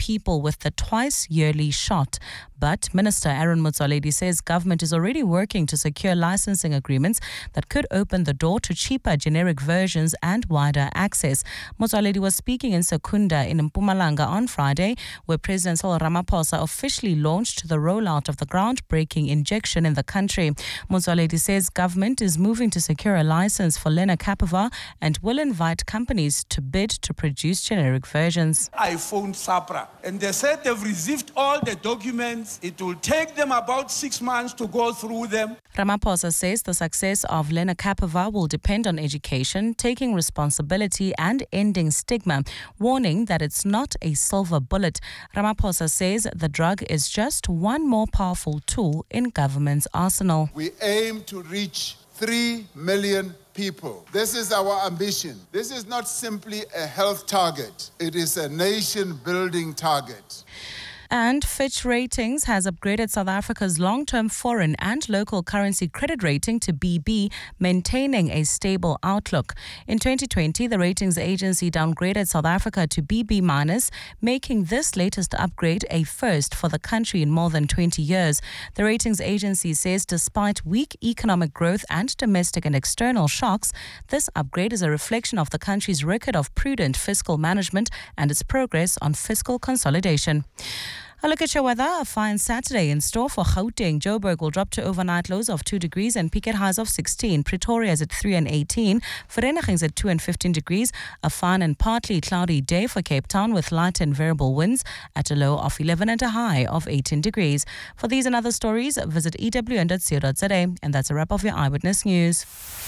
people with the twice-yearly shot. But Minister Aaron Motsoaledi says government is already working to secure licensing agreements that could open the door to cheaper generic versions and wider access. Motsoaledi was speaking in Secunda in Mpumalanga on Friday, where President Cyril Ramaphosa officially launched the rollout of the groundbreaking injection in the country. Motsoaledi says government is moving to secure a license for lenacapavir and will invite companies to bid to produce generic versions. I phoned SAPRA and they said they've received all the documents. It will take them about 6 months to go through them. Ramaphosa says the success of lenacapavir will depend on education, taking responsibility and ending stigma, warning that it's not a silver bullet. Ramaphosa says the drug is just one more powerful tool in government's arsenal. We aim to reach 3 million people. This is our ambition. This is not simply a health target. It is a nation-building target. And Fitch Ratings has upgraded South Africa's long-term foreign and local currency credit rating to BB, maintaining a stable outlook. In 2020, the ratings agency downgraded South Africa to BB-, making this latest upgrade a first for the country in more than 20 years. The ratings agency says despite weak economic growth and domestic and external shocks, this upgrade is a reflection of the country's record of prudent fiscal management and its progress on fiscal consolidation. A look at your weather. A fine Saturday in store for Gauteng. Joburg will drop to overnight lows of 2 degrees and peak at highs of 16. Pretoria is at 3 and 18. Vereeniging is at 2 and 15 degrees. A fine and partly cloudy day for Cape Town with light and variable winds at a low of 11 and a high of 18 degrees. For these and other stories, visit ewn.co.za. And that's a wrap of your Eyewitness News.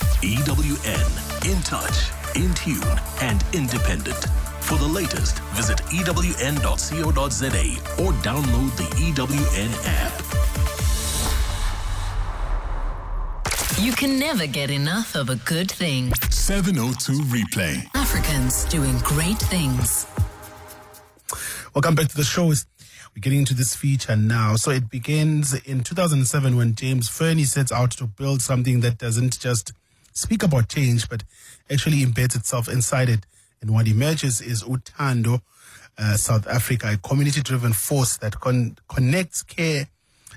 EWN. In touch, in tune and independent. For the latest, visit ewn.co.za or download the EWN app. You can never get enough of a good thing. 702 Replay. Africans doing great things. Welcome back to the show. We're getting into this feature now. So it begins in 2007 when James Fernie sets out to build something that doesn't just speak about change, but actually embeds itself inside it. And what emerges is Uthando South Africa, a community-driven force that connects care,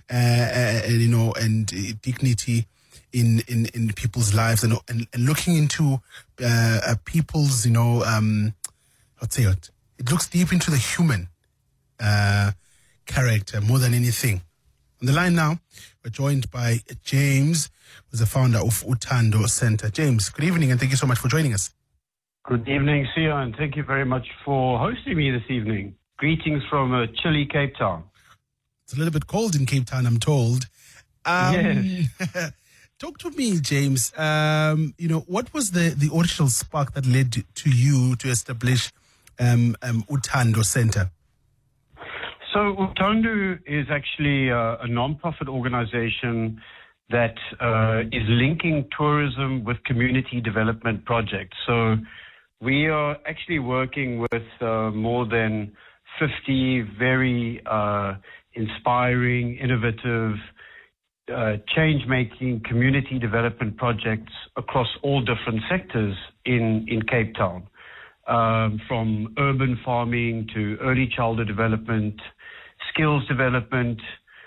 and dignity in people's lives, and looking into people's, let's say it looks deep into the human character more than anything. On the line now, we're joined by James, who's the founder of Uthando Center. James, good evening, and thank you so much for joining us. Good evening, Sia, and thank you very much for hosting me this evening. Greetings from a chilly Cape Town. It's a little bit cold in Cape Town, I'm told. Yes. Talk to me, James. What was the original spark that led to you to establish Uthando Center? So Uthando is actually a non-profit organization that is linking tourism with community development projects. So we are actually working with more than 50 very inspiring, innovative, change-making community development projects across all different sectors in Cape Town, from urban farming to early childhood development, skills development,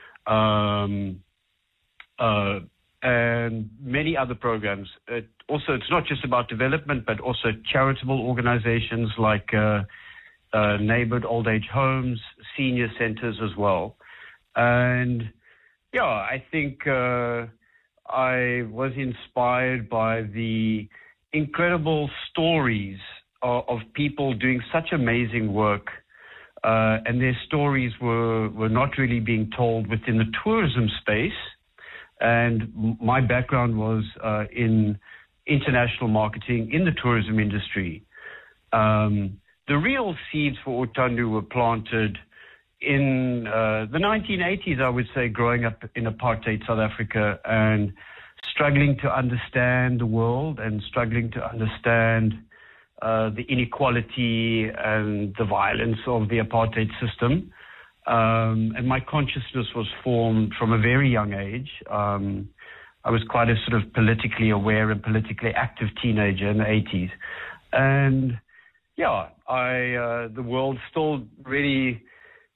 and many other programs. It's not just about development, but also charitable organizations like neighborhood old age homes, senior centers as well. And I think I was inspired by the incredible stories of people doing such amazing work, and their stories were not really being told within the tourism space. And my background was in international marketing in the tourism industry. The real seeds for Uthando were planted in the 1980s, I would say, growing up in apartheid South Africa and struggling to understand the world and struggling to understand the inequality and the violence of the apartheid system. And my consciousness was formed from a very young age. I was quite a sort of politically aware and politically active teenager in the 80s. And the world still really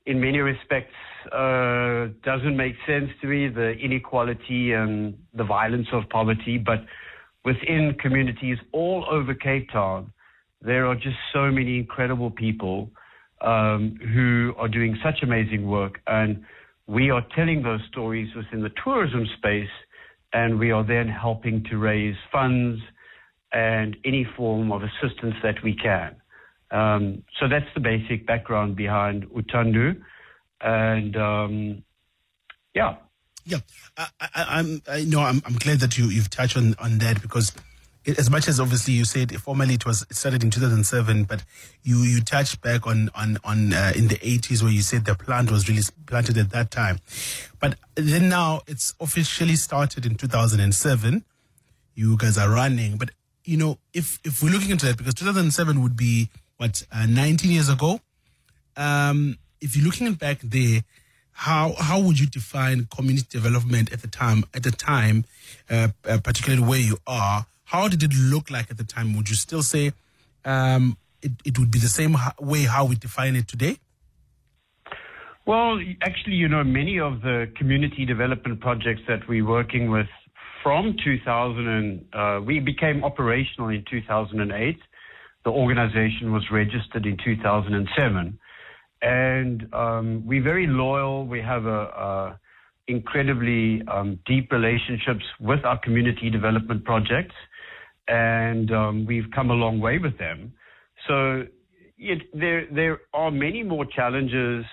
in many respects doesn't make sense to me, the inequality and the violence of poverty. But within communities all over Cape Town, there are just so many incredible people who are doing such amazing work. And we are telling those stories within the tourism space, and we are then helping to raise funds and any form of assistance that we can. So that's the basic background behind Uthandu. And yeah. Yeah, I'm glad that you've touched on that, because as much as obviously you said formally it started in 2007, but you touched back on in the 80s where you said the plant was really planted at that time. But then now it's officially started in 2007. You guys are running, but if we're looking into that, because 2007 would be 19 years ago. If you're looking back there, how would you define community development at the time, particularly where you are? How did it look like at the time? Would you still say it would be the same way how we define it today? Well, actually, many of the community development projects that we're working with from 2000, we became operational in 2008. The organization was registered in 2007. And we're very loyal. We have incredibly deep relationships with our community development projects. And we've come a long way with them. So there are many more challenges.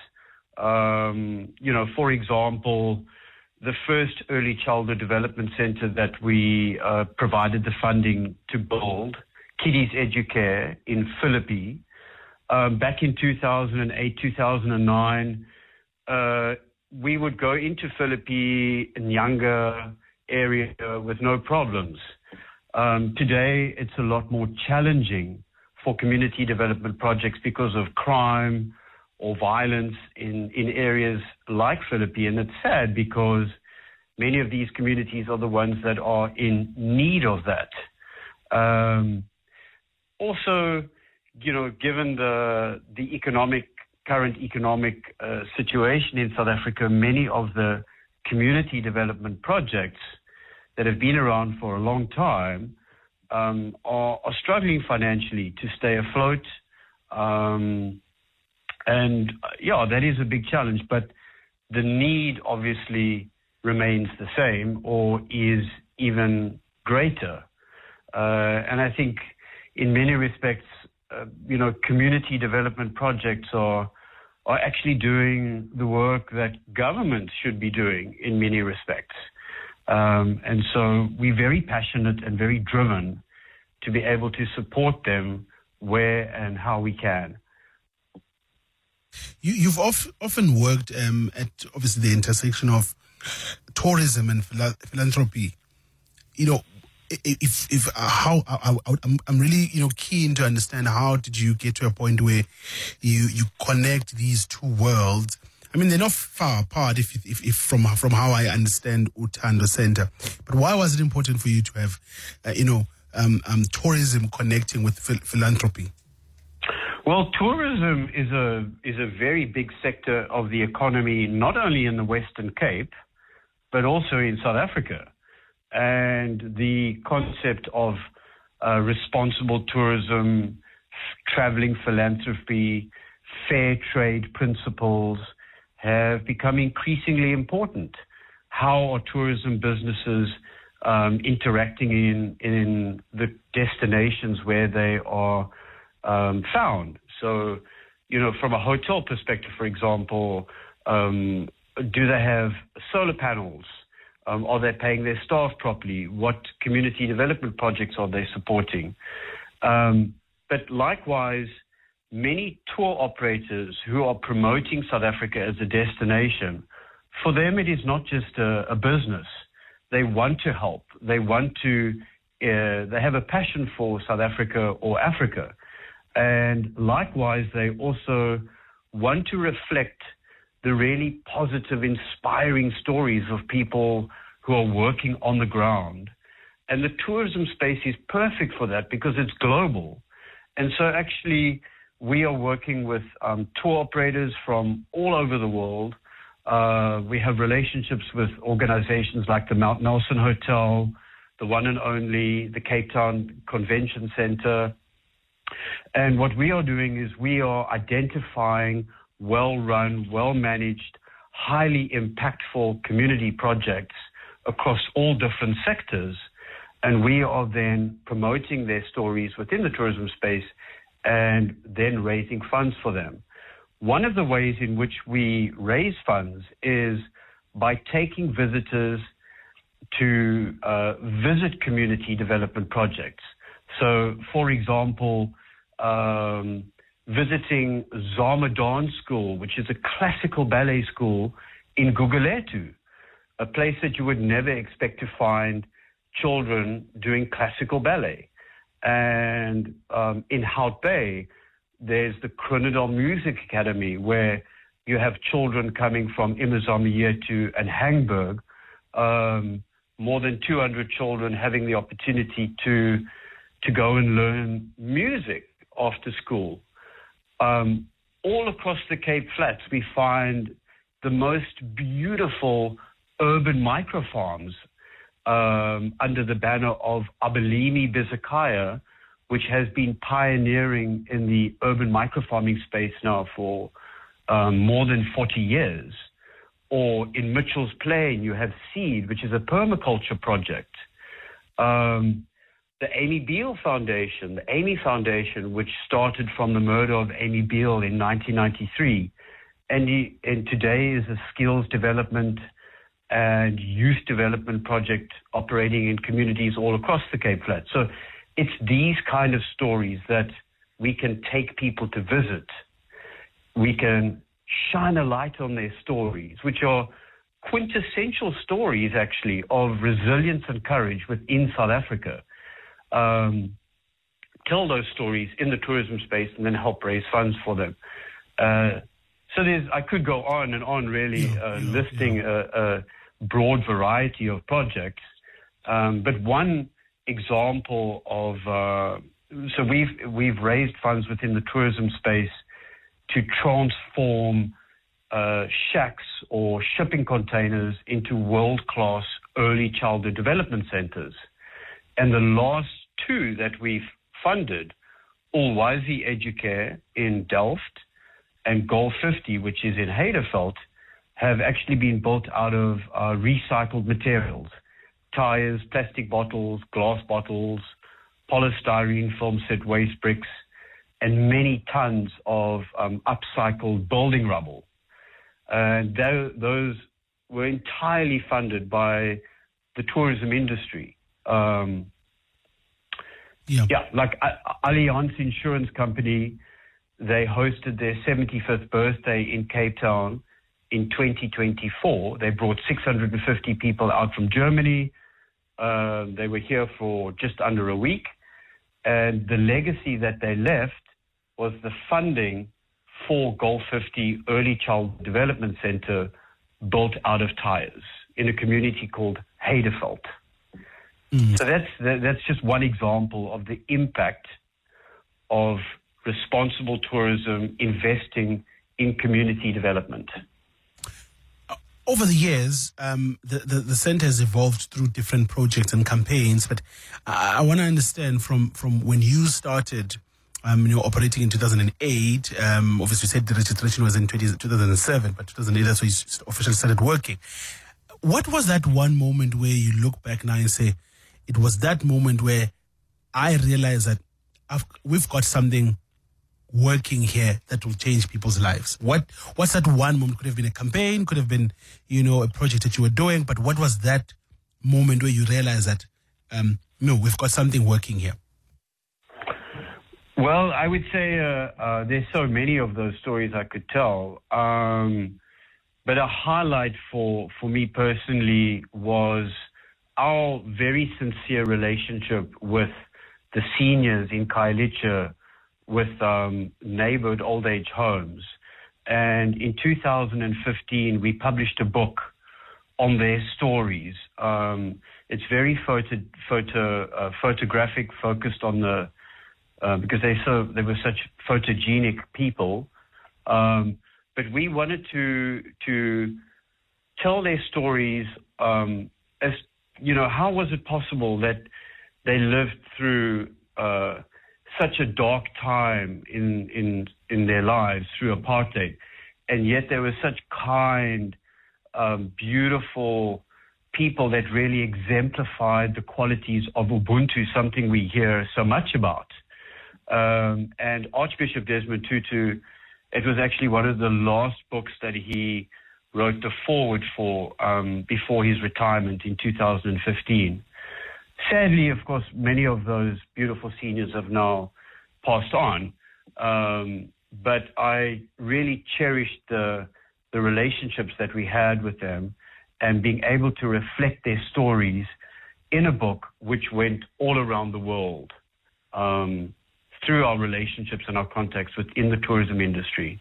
For example, the first early childhood development center that we provided the funding to build, Kiddies Educare in Philippi, back in 2008, 2009, we would go into Philippi in younger area with no problems. Today, it's a lot more challenging for community development projects because of crime or violence in areas like Philippi. And it's sad because many of these communities are the ones that are in need of that. Also, given the current economic situation in South Africa, many of the community development projects that have been around for a long time are struggling financially to stay afloat. That is a big challenge, but the need obviously remains the same or is even greater. And I think in many respects, community development projects are actually doing the work that government should be doing in many respects. And so we're very passionate and very driven to be able to support them where and how we can. You've often worked at obviously the intersection of tourism and philanthropy. I'm really keen to understand, how did you get to a point where you connect these two worlds? I mean, they're not far apart if from how I understand Uthandu Center. But why was it important for you to have tourism connecting with philanthropy? Well, tourism is a very big sector of the economy, not only in the Western Cape, but also in South Africa. And the concept of responsible tourism, traveling philanthropy, fair trade principles have become increasingly important. How are tourism businesses interacting in the destinations where they are found? So, from a hotel perspective, for example, do they have solar panels? Are they paying their staff properly? What community development projects are they supporting? But likewise, many tour operators who are promoting South Africa as a destination, for them it is not just a business. They want to help. They want to. They have a passion for South Africa or Africa, and likewise, they also want to reflect the really positive, inspiring stories of people who are working on the ground. And the tourism space is perfect for that because it's global. And so actually, we are working with tour operators from all over the world. We have relationships with organizations like the Mount Nelson Hotel, the One and Only, the Cape Town Convention Center. And what we are doing is we are identifying well-run, well-managed, highly impactful community projects across all different sectors. And we are then promoting their stories within the tourism space and then raising funds for them. One of the ways in which we raise funds is by taking visitors to visit community development projects. So, for example, visiting Zama Dance School, which is a classical ballet school in Gugulethu, a place that you would never expect to find children doing classical ballet. And in Hout Bay, there's the Kronendal Music Academy, where you have children coming from Imazamietu and Hangberg, more than 200 children having the opportunity to go and learn music after school. All across the Cape Flats, we find the most beautiful urban microfarms under the banner of Abelimi Bizakaya, which has been pioneering in the urban microfarming space now for more than 40 years. Or in Mitchell's Plain, you have Seed, which is a permaculture project. The Amy Beale Foundation, the Amy Foundation, which started from the murder of Amy Beale in 1993, and today is a skills development and youth development project operating in communities all across the Cape Flats. So it's these kind of stories that we can take people to visit. We can shine a light on their stories, which are quintessential stories, actually, of resilience and courage within South Africa. Tell those stories in the tourism space and then help raise funds for them. So I could go on and on, really, listing a broad variety of projects. But one example of, so we've raised funds within the tourism space to transform shacks or shipping containers into world-class early childhood development centers. And the last two that we've funded, Ulwazi Educare in Delft and Goal 50, which is in Heideveld, have actually been built out of recycled materials: tires, plastic bottles, glass bottles, polystyrene film set waste bricks, and many tons of upcycled building rubble. And those were entirely funded by the tourism industry. Like Allianz Insurance Company, they hosted their 75th birthday in Cape Town in 2024. They brought 650 people out from Germany. They were here for just under a week. And the legacy that they left was the funding for Goal 50 Early Child Development Center, built out of tires in a community called Heideveld. So that's just one example of the impact of responsible tourism investing in community development. Over the years, the center has evolved through different projects and campaigns, but I want to understand from when you started operating in 2008, obviously you said the registration was in 2007, but 2008 that's when you officially started working. What was that one moment where you look back now and say, it was that moment where I realized that we've got something working here that will change people's lives? What's that one moment? Could have been a campaign, could have been, a project that you were doing, but what was that moment where you realized that, we've got something working here? Well, I would say there's so many of those stories I could tell. But a highlight for me personally was our very sincere relationship with the seniors in Khayelitsha, with neighborhood old age homes. And in 2015, we published a book on their stories. It's very photographic, focused on the because they were such photogenic people. But we wanted to tell their stories as, you know, how was it possible that they lived through such a dark time in their lives through apartheid, and yet they were such kind, beautiful people that really exemplified the qualities of Ubuntu, something we hear so much about. And Archbishop Desmond Tutu, it was actually one of the last books that he wrote the foreword for before his retirement in 2015. Sadly, of course, many of those beautiful seniors have now passed on. But I really cherished the relationships that we had with them, and being able to reflect their stories in a book which went all around the world through our relationships and our contacts within the tourism industry.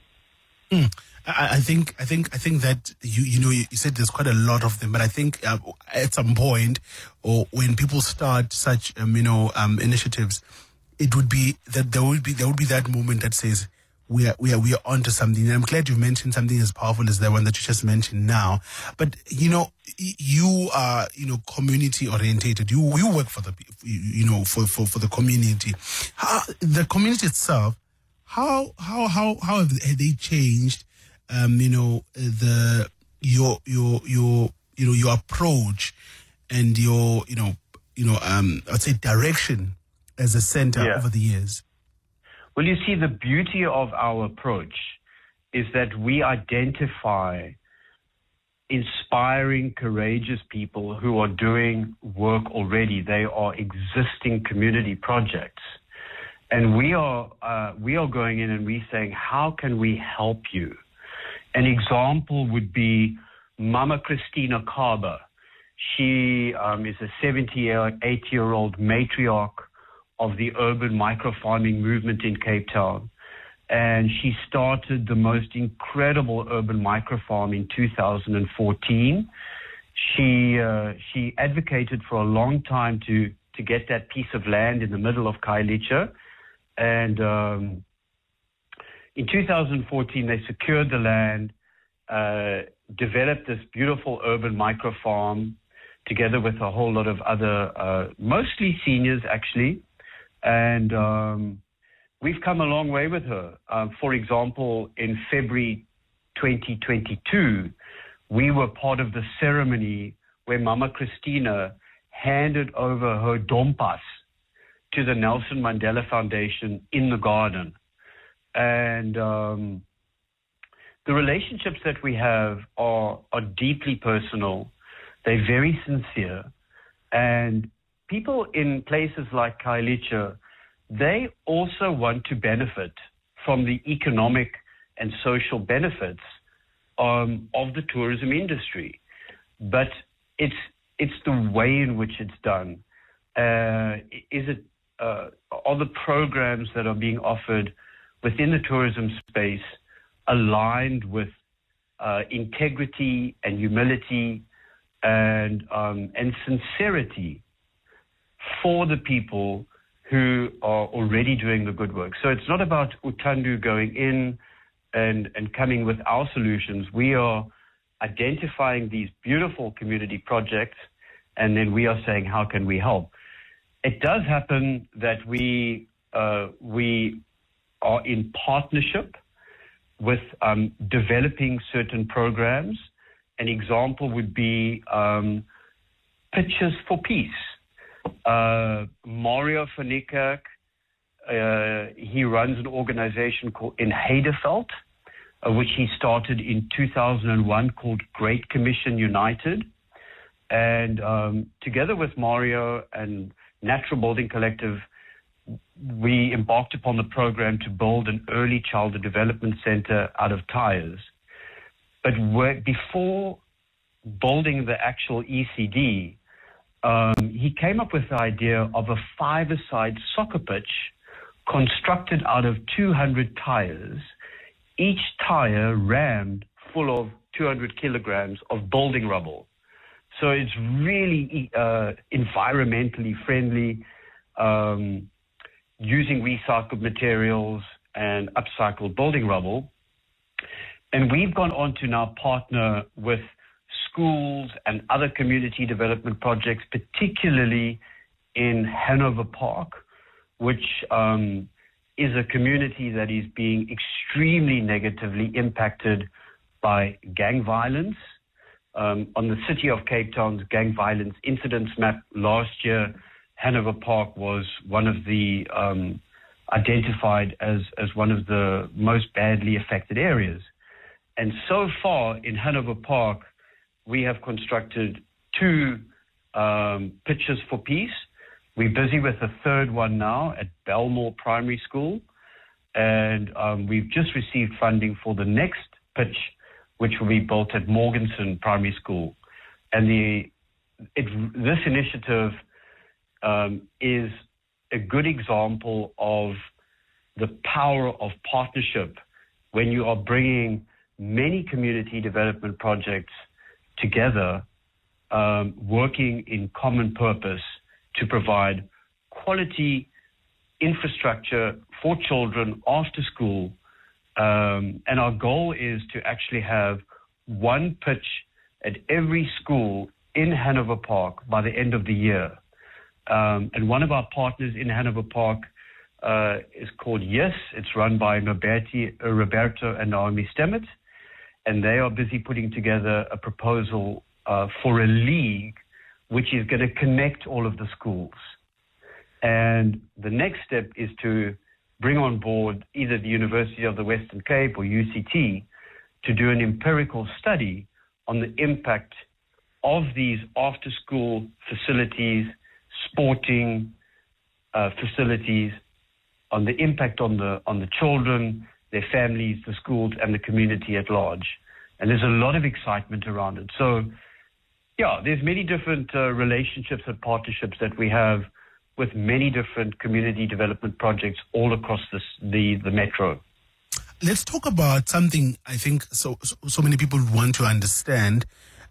I think that you said there's quite a lot of them, but I think at some point, or when people start such initiatives, it would be that there would be that moment that says we are onto something. And I'm glad you mentioned something as powerful as the one that you just mentioned now. But you are community orientated. You work for the for the community. The community itself. How have they changed? Your approach and your I'd say direction as a center over the years. Well, you see, the beauty of our approach is that we identify inspiring, courageous people who are doing work already. They are existing community projects. And we are going in and we're saying, how can we help you? An example would be Mama Christina Kaba. She is a 78-year-old matriarch of the urban microfarming movement in Cape Town. And she started the most incredible urban microfarm in 2014. She advocated for a long time to get that piece of land in the middle of Khayelitsha. And in 2014, they secured the land, developed this beautiful urban microfarm together with a whole lot of other, mostly seniors actually. And we've come a long way with her. For example, in February 2022, we were part of the ceremony where Mama Christina handed over her dompas to the Nelson Mandela Foundation in the garden. And the relationships that we have are deeply personal. They're very sincere. And people in places like Khayelitsha, they also want to benefit from the economic and social benefits of the tourism industry. But it's the way in which it's done. Are the programs that are being offered within the tourism space aligned with integrity and humility and sincerity for the people who are already doing the good work? So it's not about Utandu going in and coming with our solutions. We are identifying these beautiful community projects, and then we are saying, how can we help? It does happen that we are in partnership with developing certain programs. An example would be Pitches for Peace. Mario van Niekerk, he runs an organization called in Heideveld, which he started in 2001 called Great Commission United. And together with Mario and Natural Building Collective, we embarked upon the program to build an early childhood development center out of tires. But before building the actual ECD, he came up with the idea of a five-a-side soccer pitch constructed out of 200 tires, each tire rammed full of 200 kilograms of building rubble. So it's really environmentally friendly. using recycled materials and upcycled building rubble. And we've gone on to now partner with schools and other community development projects, particularly in Hanover Park, which is a community that is being extremely negatively impacted by gang violence. On the City of Cape Town's gang violence incidents map last year, Hanover Park was one of the identified as one of the most badly affected areas. And so far in Hanover Park, we have constructed 2 pitches for peace. We're busy with a third one now at Belmore Primary School. And we've just received funding for the next pitch, which will be built at Morganson Primary School. And this initiative is a good example of the power of partnership when you are bringing many community development projects together, working in common purpose to provide quality infrastructure for children after school. And our goal is to actually have one pitch at every school in Hanover Park by the end of the year. And one of our partners in Hanover Park is called Yes. It's run by Roberto and Naomi Stemmet. And they are busy putting together a proposal for a league which is going to connect all of the schools. And the next step is to bring on board either the University of the Western Cape or UCT to do an empirical study on the impact of these after-school facilities, sporting facilities, on the impact on the children, their families, the schools, and the community at large. And there's a lot of excitement around it. So, yeah, there's many different relationships and partnerships that we have with many different community development projects all across the metro. Let's talk about something I think so many people want to understand.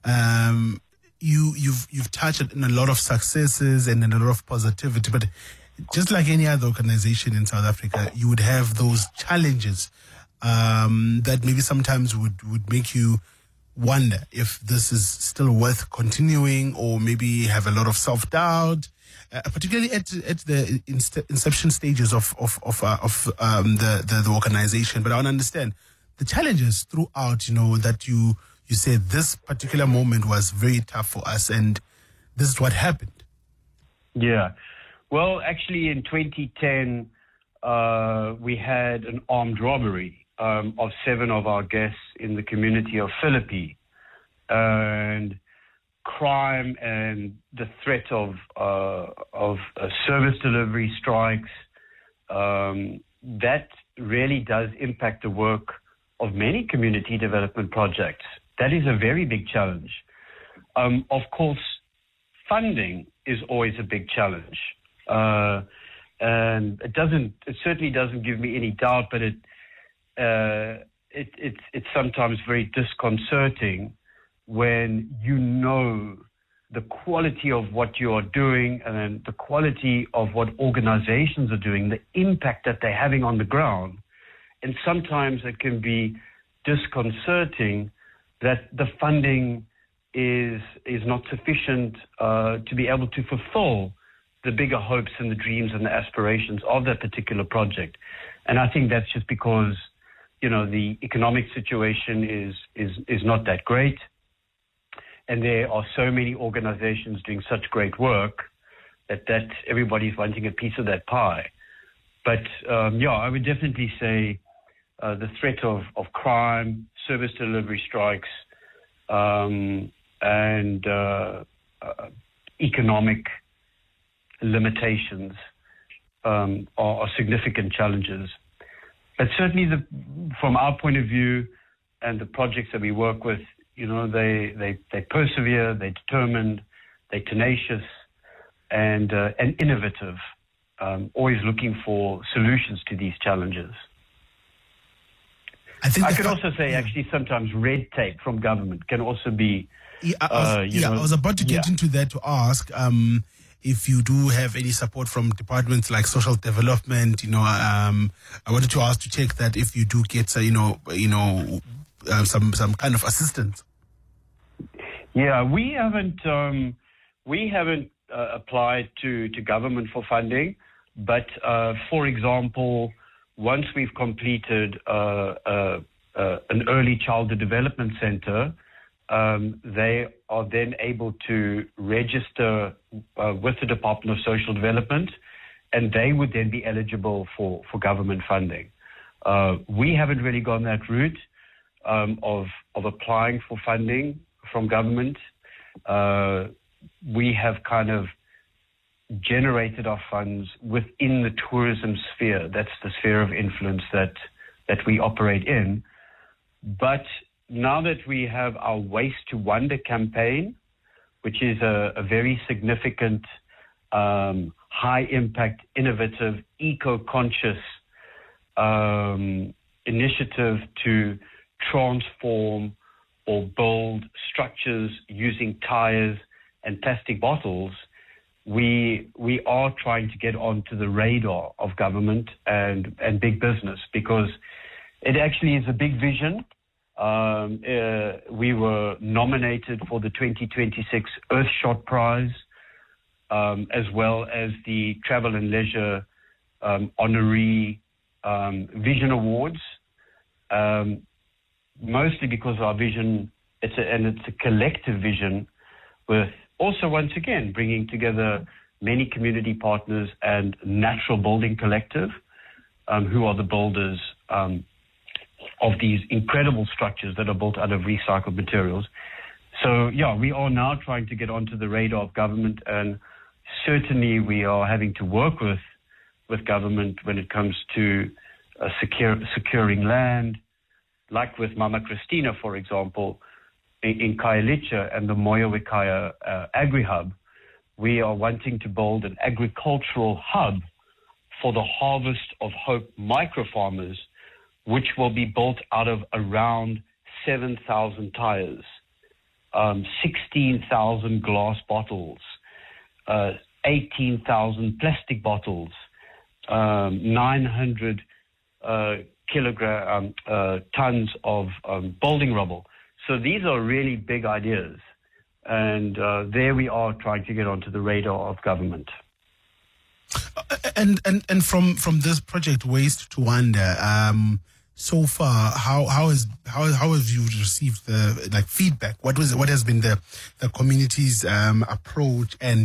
You've touched on a lot of successes and a lot of positivity, but just like any other organization in South Africa, you would have those challenges that maybe sometimes would make you wonder if this is still worth continuing, or maybe have a lot of self-doubt, particularly at the inception stages of the organization. But I want to understand the challenges throughout, that you said this particular moment was very tough for us, and this is what happened. Yeah. Well, actually, in 2010, we had an armed robbery of 7 of our guests in the community of Philippi. And crime and the threat of service delivery strikes, that really does impact the work of many community development projects. That is a very big challenge. Of course, funding is always a big challenge. And it certainly doesn't give me any doubt, but it's sometimes very disconcerting when you know the quality of what you are doing and the quality of what organizations are doing, the impact that they're having on the ground. And sometimes it can be disconcerting that the funding is not sufficient to be able to fulfill the bigger hopes and the dreams and the aspirations of that particular project. And I think that's just because, the economic situation is not that great. And there are so many organizations doing such great work that everybody's wanting a piece of that pie. But, I would definitely say the threat of crime, service delivery strikes, and economic limitations are significant challenges. But certainly from our point of view and the projects that we work with, they persevere, they're determined, they're tenacious, and innovative, always looking for solutions to these challenges. I could also say, actually, sometimes red tape from government can also be. I was about to get into that to ask. if you do have any support from departments like social development, I wanted to ask to check that if you do get, some kind of assistance. Yeah, we haven't applied to government for funding, but for example, once we've completed an early childhood development center, they are then able to register with the Department of Social Development, and they would then be eligible for government funding. We haven't really gone that route of applying for funding from government. We have kind of generated our funds within the tourism sphere. That's the sphere of influence that we operate in. But now that we have our Waste to Wonder campaign, which is a very significant, high-impact, innovative, eco-conscious initiative to transform or build structures using tires and plastic bottles, we are trying to get onto the radar of government and big business, because it actually is a big vision. We were nominated for the 2026 Earthshot Prize, as well as the Travel and Leisure Honorary Vision Awards, mostly because our vision, it's a collective vision, with also, once again, bringing together many community partners and Natural Building Collective, who are the builders of these incredible structures that are built out of recycled materials. So, yeah, we are now trying to get onto the radar of government, and certainly we are having to work with government when it comes to securing land, like with Mama Christina, for example, in Khayelitsha and the Moyo-Wekaya Agri-Hub. We are wanting to build an agricultural hub for the Harvest of Hope microfarmers, which will be built out of around 7,000 tires, 16,000 glass bottles, 18,000 plastic bottles, 900 tons of building rubble. So these are really big ideas, and there we are trying to get onto the radar of government. And from this project Waste to Wonder, so far, how have you received the feedback? What has been the community's approach, and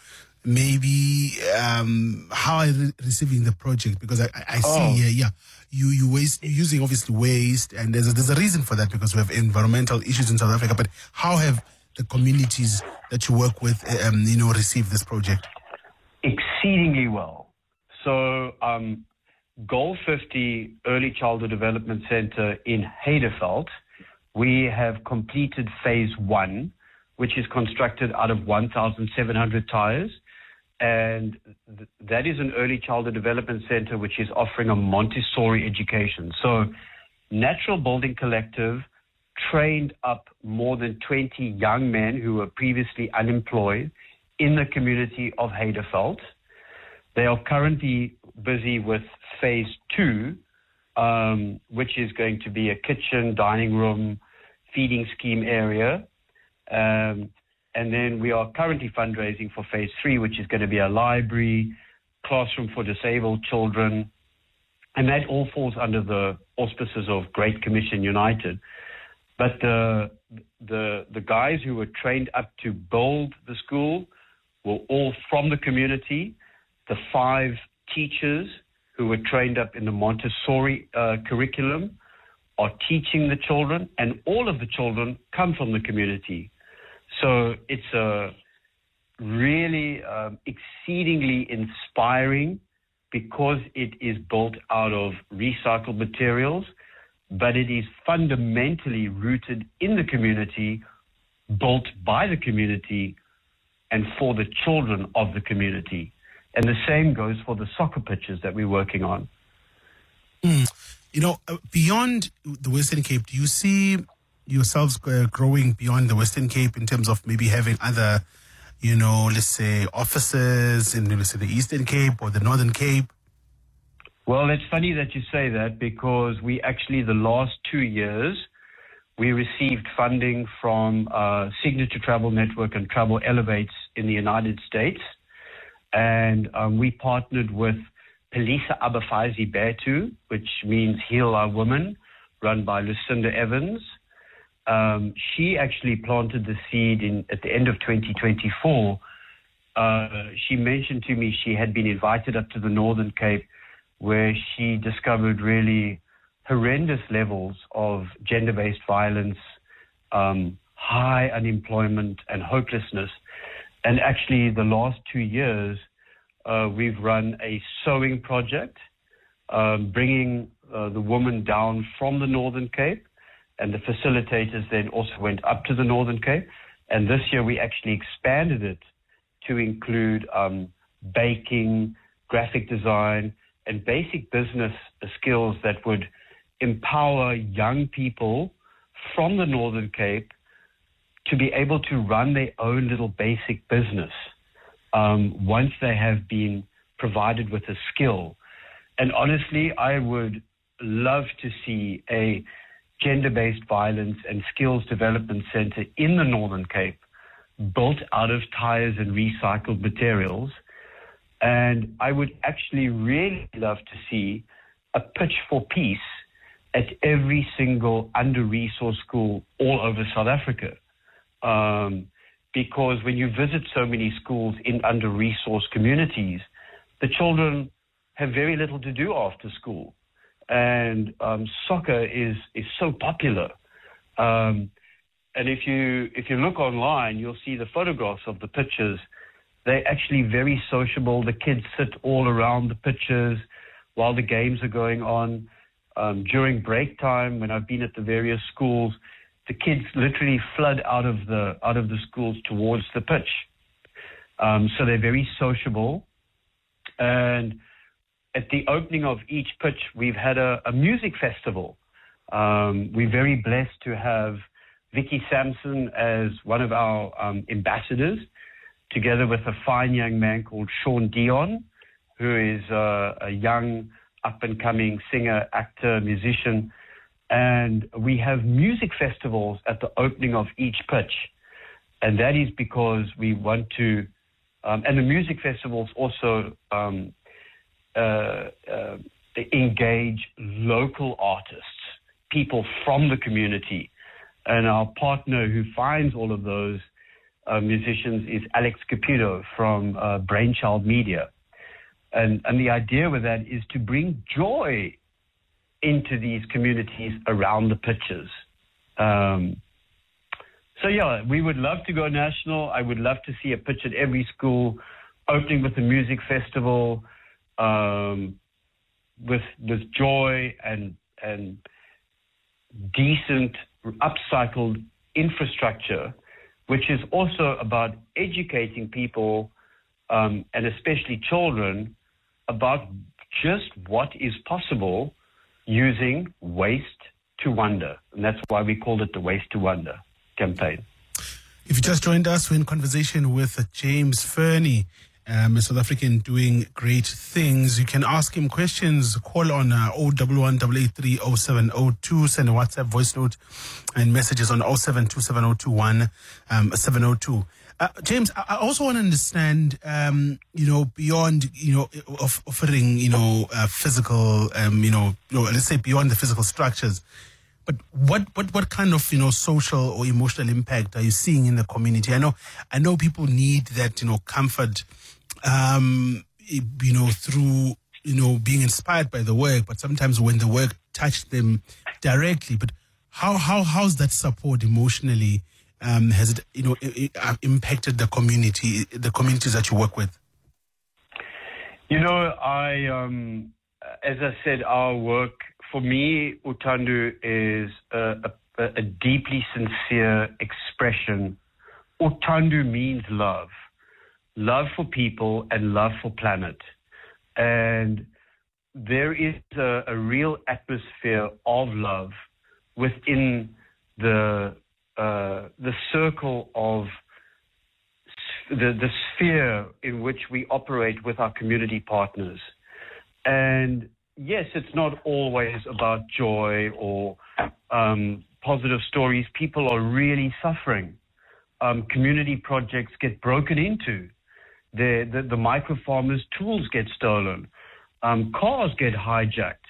maybe how are you receiving the project? Because I see here, you waste, using obviously waste, and there's a reason for that, because we have environmental issues in South Africa. But how have the communities that you work with, received this project? Exceedingly well. So, Goal 50 Early Childhood Development Center in Heideveld, we have completed phase 1, which is constructed out of 1,700 tires. And that is an early childhood development center which is offering a Montessori education. So Natural Building Collective trained up more than 20 young men who were previously unemployed in the community of Heideveld. They are currently busy with phase 2, which is going to be a kitchen, dining room, feeding scheme area. And then we are currently fundraising for phase 3, which is going to be a library, classroom for disabled children. And that all falls under the auspices of Great Commission United. But the guys who were trained up to build the school were all from the community. The 5 teachers who were trained up in the Montessori curriculum are teaching the children, and all of the children come from the community. So it's a really exceedingly inspiring, because it is built out of recycled materials, but it is fundamentally rooted in the community, built by the community, and for the children of the community. And the same goes for the soccer pitches that we're working on. Beyond the Western Cape, do you see yourselves growing beyond the Western Cape in terms of maybe having other let's say offices in, let's say, the Eastern Cape or the Northern Cape? Well, it's funny that you say that, because we actually, the last 2 years, we received funding from Signature Travel Network and Travel Elevates in the United States. And we partnered with Pelisa Abafazi Betu, which means Heal Our Women, run by Lucinda Evans. She actually planted the seed at the end of 2024. She mentioned to me she had been invited up to the Northern Cape, where she discovered really horrendous levels of gender-based violence, high unemployment and hopelessness. And actually, the last 2 years, we've run a sewing project, bringing the woman down from the Northern Cape, and the facilitators then also went up to the Northern Cape. And this year, we actually expanded it to include baking, graphic design, and basic business skills that would empower young people from the Northern Cape to be able to run their own little basic business once they have been provided with a skill. And honestly, I would love to see a gender-based violence and skills development center in the Northern Cape built out of tires and recycled materials. And I would actually really love to see a pitch for peace at every single under-resourced school all over South Africa. Because when you visit so many schools in under-resourced communities, the children have very little to do after school. And soccer is so popular. And if you look online, you'll see the photographs of the pitches. They're actually very sociable. The kids sit all around the pitches while the games are going on. During break time, when I've been at the various schools, the kids literally flood out of the schools towards the pitch. So they're very sociable. And at the opening of each pitch, we've had a music festival. We're very blessed to have Vicky Sampson as one of our ambassadors, together with a fine young man called Sean Dion, who is a young up-and-coming singer, actor, musician. And we have music festivals at the opening of each pitch. And that is because we want to, and the music festivals also engage local artists, people from the community. And our partner who finds all of those musicians is Alex Caputo from Brainchild Media. And the idea with that is to bring joy into these communities around the pitches. So yeah, we would love to go national. I would love to see a pitch at every school, opening with a music festival, with joy and decent upcycled infrastructure, which is also about educating people and especially children about just what is possible using waste to wonder. And that's why we called it the Waste to Wonder campaign. If you just joined us, we're in conversation with James Fernie, a South African doing great things. You can ask him questions. Call on 011 883 0702. Send a WhatsApp voice note and messages on 072 7021 702. James, I also want to understand, beyond, offering, physical, let's say beyond the physical structures, but what kind of, social or emotional impact are you seeing in the community? I know people need that, comfort, through, being inspired by the work, but sometimes when the work touched them directly, but how's that support emotionally? Has it, impacted the communities that you work with? As I said, our work, for me, Utandu is a deeply sincere expression. Utandu means love. Love for people and love for planet. And there is a real atmosphere of love within the circle of the sphere in which we operate with our community partners. And yes, it's not always about joy or positive stories. People are really suffering. Community projects get broken into. The micro farmers' tools get stolen. Cars get hijacked.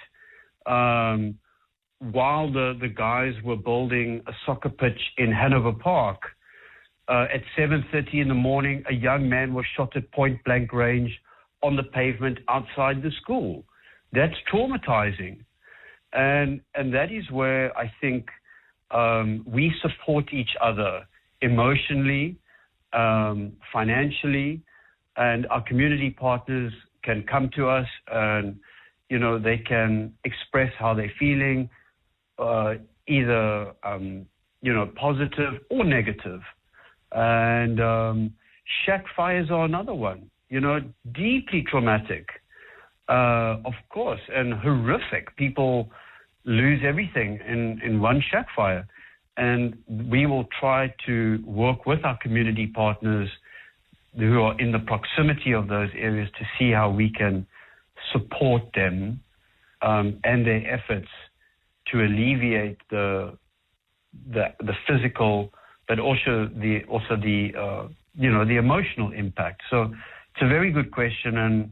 While the guys were building a soccer pitch in Hanover Park, at 7:30 in the morning, a young man was shot at point-blank range on the pavement outside the school. That's traumatizing. And that is where I think we support each other emotionally, financially, and our community partners can come to us and, they can express how they're feeling, either, positive or negative. And shack fires are another one, deeply traumatic, of course, and horrific. People lose everything in one shack fire. And we will try to work with our community partners who are in the proximity of those areas to see how we can support them and their efforts to alleviate the physical, but also the emotional impact. So it's a very good question, and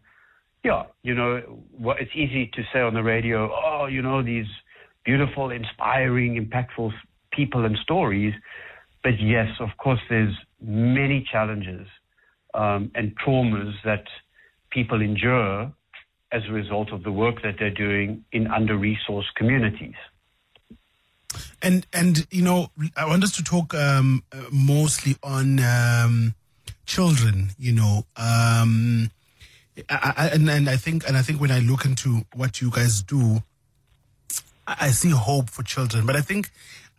it's easy to say on the radio, these beautiful, inspiring, impactful people and stories, but yes, of course, there's many challenges and traumas that people endure as a result of the work that they're doing in under-resourced communities. And I want us to talk mostly on children. And I think when I look into what you guys do, I see hope for children. But I think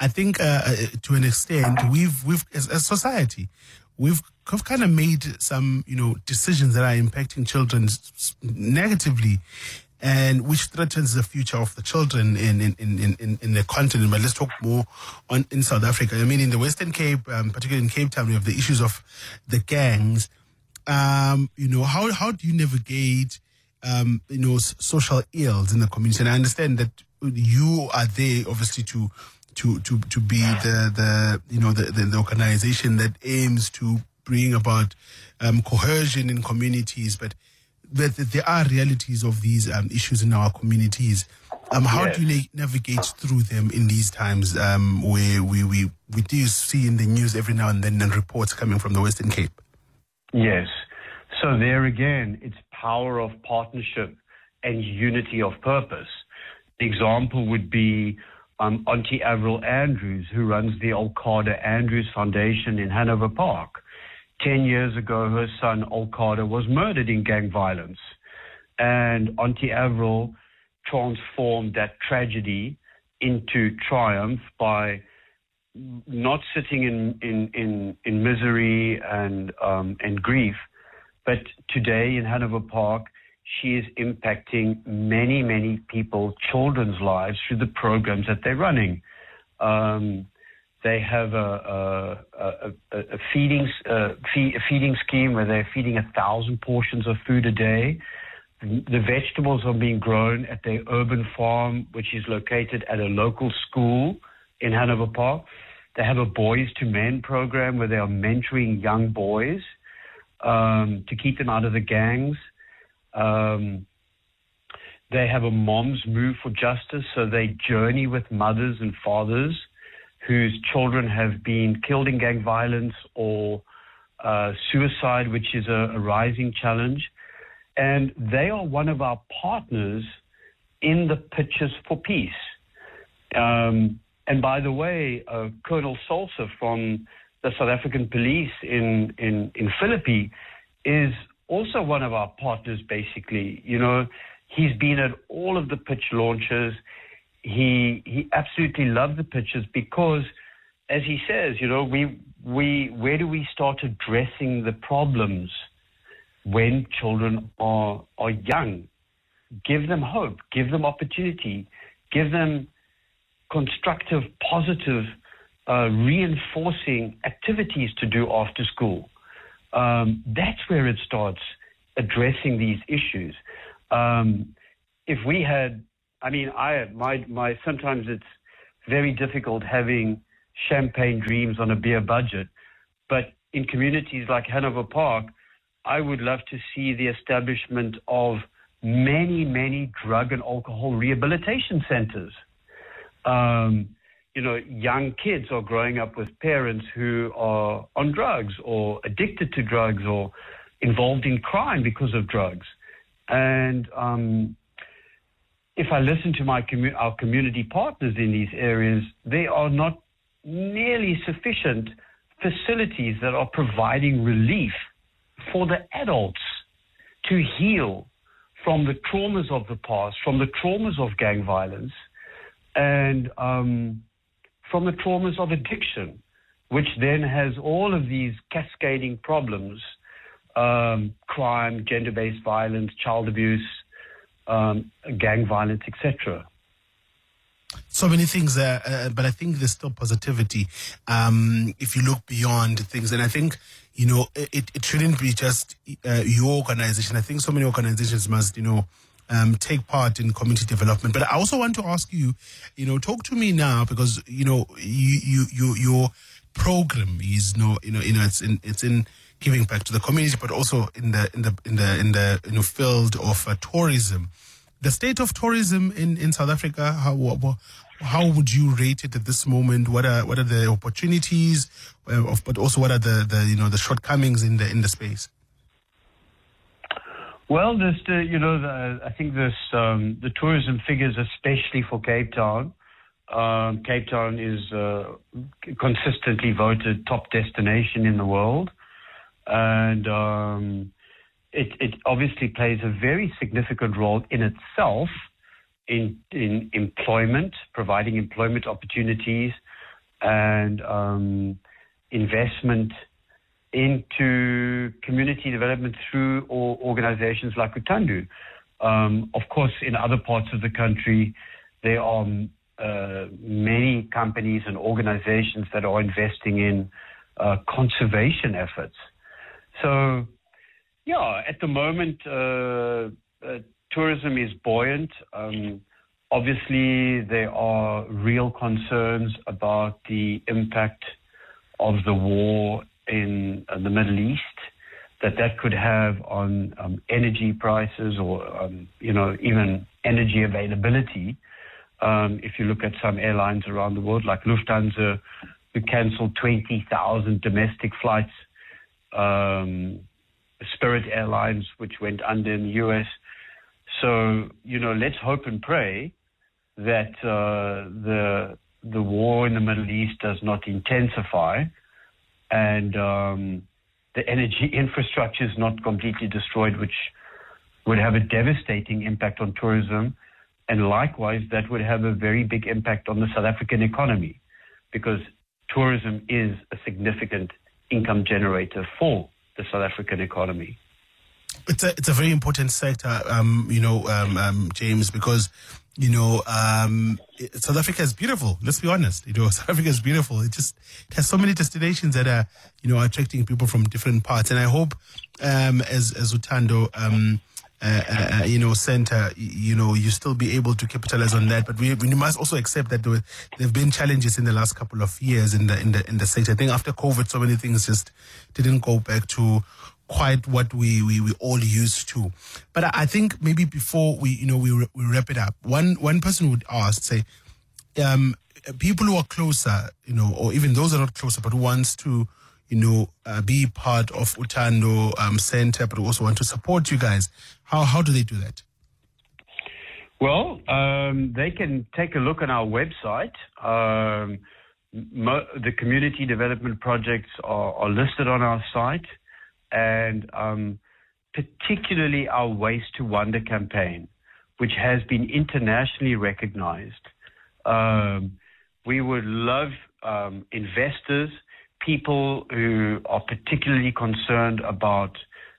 to an extent we've as a society we've kind of made some decisions that are impacting children negatively, and which threatens the future of the children in the continent. But let's talk more in South Africa. I mean, in the Western Cape, particularly in Cape Town, we have the issues of the gangs. How do you navigate social ills in the community? And I understand that you are there, obviously, to be the organization that aims to bring about cohesion in communities, but there are realities of these issues in our communities. How do you navigate through them in these times where we do see in the news every now and then reports coming from the Western Cape? Yes. So there again, it's power of partnership and unity of purpose. The example would be Auntie Avril Andrews, who runs the Olkada Andrews Foundation in Hanover Park. 10 years ago, her son Olkada was murdered in gang violence. And Auntie Avril transformed that tragedy into triumph by not sitting in misery and grief. But today in Hanover Park, she is impacting many, many people, children's lives through the programs that they're running. They have a feeding scheme where they're feeding 1,000 portions of food a day. The vegetables are being grown at their urban farm, which is located at a local school in Hanover Park. They have a Boys to Men program where they are mentoring young boys to keep them out of the gangs. They have a Moms Move for Justice, so they journey with mothers and fathers whose children have been killed in gang violence or suicide, which is a rising challenge. And they are one of our partners in the Pitches for Peace. And by the way, Colonel Salsa from the South African Police in Philippi is also one of our partners, basically. He's been at all of the pitch launches. He absolutely loved the pitches because, as he says, where do we start addressing the problems when children are young? Give them hope, give them opportunity, give them constructive, positive, reinforcing activities to do after school. That's where it starts addressing these issues. If we had, sometimes it's very difficult having champagne dreams on a beer budget, but in communities like Hanover Park, I would love to see the establishment of many, many drug and alcohol rehabilitation centers. Young kids are growing up with parents who are on drugs or addicted to drugs or involved in crime because of drugs. And if I listen to our community partners in these areas, there are not nearly sufficient facilities that are providing relief for the adults to heal from the traumas of the past, from the traumas of gang violence, and from the traumas of addiction, which then has all of these cascading problems, crime, gender-based violence, child abuse, gang violence, etc. So many things there, but I think there's still positivity if you look beyond things. And I think, it shouldn't be just your organization. I think so many organizations must, take part in community development. But I also want to ask you, talk to me now, because, your program is, it's in giving back to the community, but also in the field of tourism. The state of tourism in South Africa, how would you rate it at this moment? What are the opportunities, but also what are the shortcomings in the space? Well, I think the tourism figures, especially for Cape Town. Cape Town is consistently voted top destination in the world, and it obviously plays a very significant role in itself in employment, providing employment opportunities, and investment into community development through organizations like Utandu. Of course, in other parts of the country, there are many companies and organizations that are investing in conservation efforts. So, at the moment, tourism is buoyant. Obviously, there are real concerns about the impact of the war in the Middle East that could have on energy prices or, even energy availability. If you look at some airlines around the world, like Lufthansa, who canceled 20,000 domestic flights, Spirit Airlines, which went under in the U.S. So, let's hope and pray that the war in the Middle East does not intensify and the energy infrastructure is not completely destroyed, which would have a devastating impact on tourism. And likewise, that would have a very big impact on the South African economy, because tourism is a significant income generator for the South African economy. It's a very important sector, James, because, South Africa is beautiful. Let's be honest. South Africa is beautiful. It has so many destinations that are, attracting people from different parts. And I hope, as Utando, center, you still be able to capitalize on that. But we must also accept that there have been challenges in the last couple of years in the sector. I think after COVID, so many things just didn't go back to quite what we all used to. But I think maybe before we wrap it up, one person would ask, say, people who are closer, or even those who are not closer, but wants to, be part of Utando Center, but also want to support you guys. How do they do that? Well, they can take a look on our website. The community development projects are listed on our site, and particularly our Waste to Wonder campaign, which has been internationally recognized. We would love investors, people who are particularly concerned about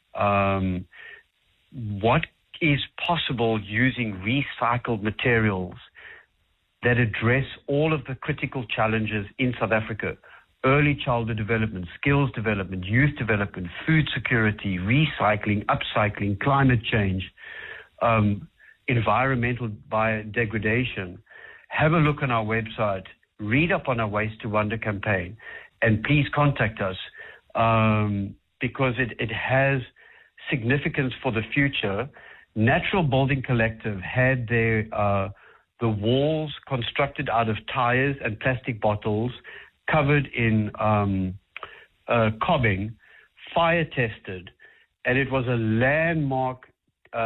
what is possible using recycled materials that address all of the critical challenges in South Africa, early childhood development, skills development, youth development, food security, recycling, upcycling, climate change, environmental biodegradation. Have a look on our website, read up on our Waste to Wonder campaign, and please contact us because it has significance for the future. Natural Building Collective had their the walls constructed out of tires and plastic bottles covered in cobbing, fire tested, and it was a landmark